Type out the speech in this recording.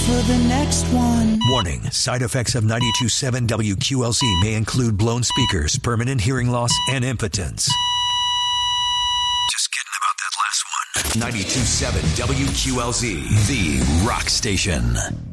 for the next one. Warning, side effects of 92.7 WQLZ may include blown speakers, permanent hearing loss, and impotence. Just kidding about that last one. 92.7 WQLZ, the rock station.